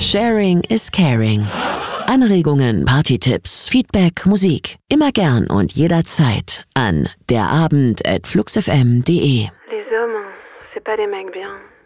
Sharing is caring. Anregungen, Partytipps, Feedback, Musik. Immer gern und jederzeit an derabend@fluxfm.de. Les hommes, c'est pas des mecs bien.